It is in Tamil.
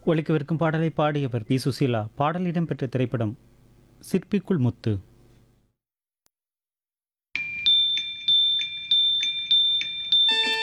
ஒலிக்கவிருக்கும் பாடலை பாடியவர் பி சுசீலா. பாடல் இடம்பெற்ற திரைப்படம் சிற்பிக்குள் முத்து.